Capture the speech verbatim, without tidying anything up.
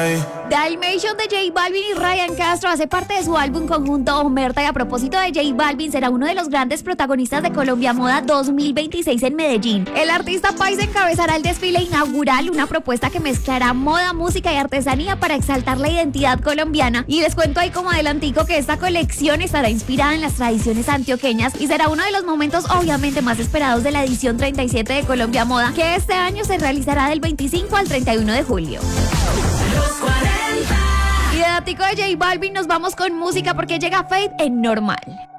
Ey. Dalmatian de J Balvin y Ryan Castro hace parte de su álbum conjunto Omerta, y a propósito de J Balvin, será uno de los grandes protagonistas de Colombia Moda dos mil veintiséis en Medellín. El artista paisa encabezará el desfile inaugural, una propuesta que mezclará moda, música y artesanía para exaltar la identidad colombiana. Y les cuento ahí como adelantico que esta colección estará inspirada en las tradiciones antioqueñas y será uno de los momentos obviamente más esperados de la edición treinta y siete de Colombia Moda, que este año se realizará del veinticinco al treinta y uno de julio. Los cuarenta. Y de datico de J Balvin nos vamos con música porque llega Fate en Normal.